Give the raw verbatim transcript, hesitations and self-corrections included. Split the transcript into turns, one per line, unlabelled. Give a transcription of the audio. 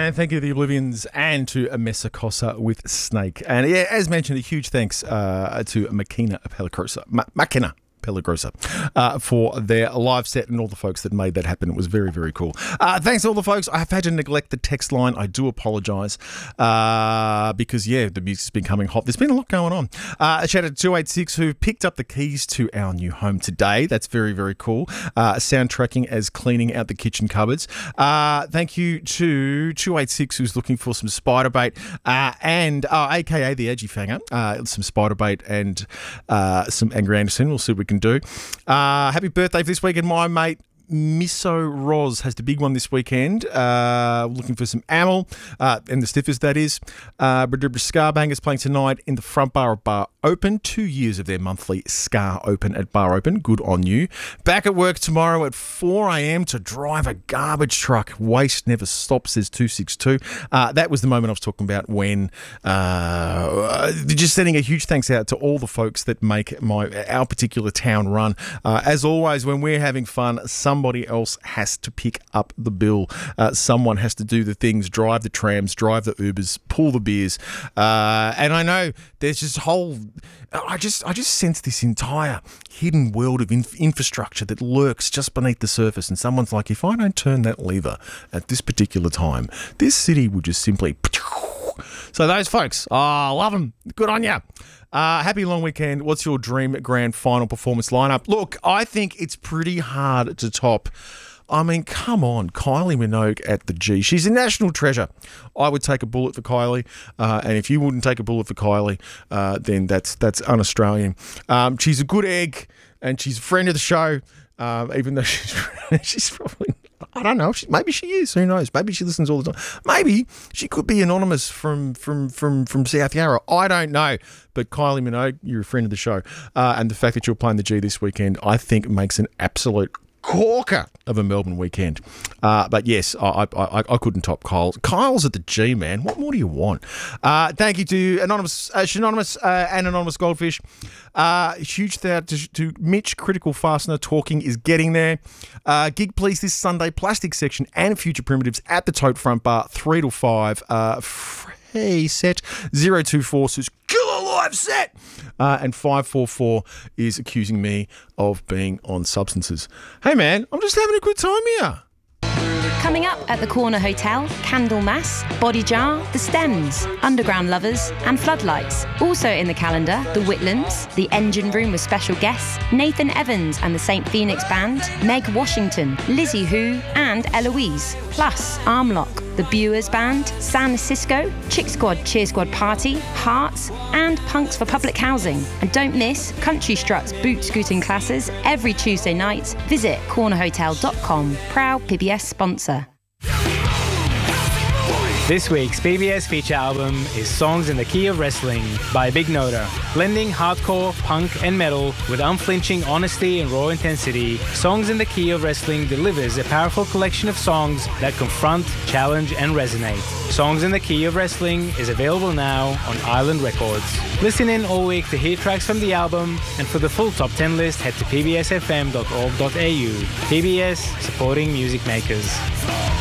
And thank you to the Oblivions and to Mesa Cosa with Snake. And yeah, as mentioned, a huge thanks uh, to Makina Pelagrosa. Ma- Makina. Pelagrosa, uh, for their live set and all the folks that made that happen. It was very, very cool. Uh, thanks to all the folks. I have had to neglect the text line. I do apologise uh, because, yeah, the music's been coming hot. There's been a lot going on. Uh, a shout out to two eight six who picked up the keys to our new home today. That's very, very cool. Uh, soundtracking as cleaning out the kitchen cupboards. Uh, thank you to two eight six who's looking for some spider bait uh, and, uh, a k a the Edgy Fanger, uh, some spider bait and uh, some Angry Anderson. We'll see what we can do. Uh, happy birthday for this weekend, my mate Miso Roz has the big one this weekend. Uh, looking for some Amel uh, and the Stiffers, that is. Uh, Scarbang is playing tonight in the front bar of Bar Open. Two years of their monthly Scar Open at Bar Open. Good on you. Back at work tomorrow at four a.m. to drive a garbage truck. Waste never stops, says two six two. Uh, that was the moment I was talking about when uh, just sending a huge thanks out to all the folks that make my our particular town run. Uh, as always, when we're having fun, some Somebody else has to pick up the bill. Uh, someone has to do the things, drive the trams, drive the Ubers, pull the beers. Uh, and I know there's just whole. I just, I just sense this entire hidden world of inf- infrastructure that lurks just beneath the surface. And someone's like, if I don't turn that lever at this particular time, this city would just simply. So those folks, oh, I love them. Good on you. Uh, happy long weekend. What's your dream grand final performance lineup? Look, I think it's pretty hard to top. I mean, come on, Kylie Minogue at the G. She's a national treasure. I would take a bullet for Kylie, uh, and if you wouldn't take a bullet for Kylie, uh, then that's that's un-Australian. Um, she's a good egg, and she's a friend of the show, um, even though she's she's probably. I don't know. She, maybe she is. Who knows? Maybe she listens all the time. Maybe she could be anonymous from from from from South Yarra. I don't know. But Kylie Minogue, you're a friend of the show, uh, and the fact that you're playing the G this weekend, I think, makes an absolute corker of a Melbourne weekend. Uh, but yes, I, I I couldn't top Kyle. Kyle's at the G, man. What more do you want? Uh, thank you to Anonymous, uh, Shanonymous uh, and Anonymous Goldfish. Uh, huge shout to, to Mitch, Critical Fastener. Talking is getting there. Uh, gig please this Sunday, Plastic Section and Future Primitives at the Tote Front Bar, three to five. Uh, Hey, set zero two four says killer live set, uh, and five four four is accusing me of being on substances. Hey man, I'm just having a good time here.
Coming up at the Corner Hotel, Candlemas, Body Jar, The Stems, Underground Lovers and Floodlights. Also in the calendar, The Whitlands, The Engine Room with special guests, Nathan Evans and the Saint Phoenix Band, Meg Washington, Lizzie Who and Eloise, plus Armlock, The Buers Band, San Cisco, Chick Squad Cheer Squad Party, Hearts and Punks for Public Housing. And don't miss Country Struts boot scooting classes every Tuesday night. Visit corner hotel dot com, proud P B S sponsor.
This week's P B S feature album is Songs in the Key of Wrestling by Big Noda. Blending hardcore, punk and metal with unflinching honesty and raw intensity, Songs in the Key of Wrestling delivers a powerful collection of songs that confront, challenge and resonate. Songs in the Key of Wrestling is available now on Island Records. Listen in all week to hear tracks from the album, and for the full top ten list head to p b s f m dot org dot a u. P B S, supporting music makers.